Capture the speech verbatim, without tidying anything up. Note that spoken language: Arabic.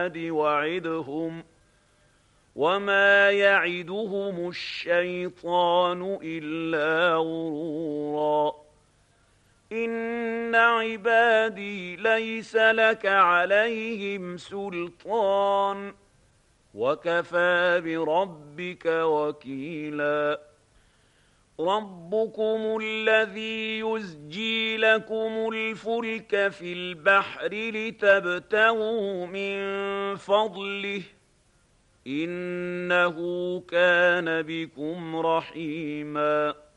العباد وعدهم وما يعدهم الشيطان إلا غرورا إن عبادي ليس لك عليهم سلطان وكفى بربك وكيلا ربكم الذي يزجي لكم الفلك في البحر لتبتغوا من فضله إنه كان بكم رحيما